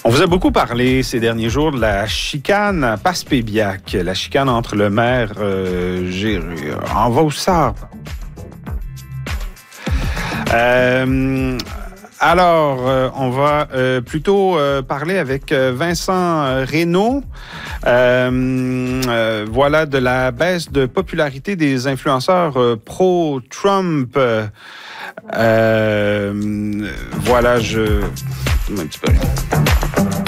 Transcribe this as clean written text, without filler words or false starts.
On vous a beaucoup parlé ces derniers jours de la chicane à Passepébiac, la chicane entre le maire en Vaussard. Alors, on va plutôt parler avec Vincent Reynaud. Voilà, de la baisse de popularité des influenceurs pro-Trump. Voilà, un petit peu.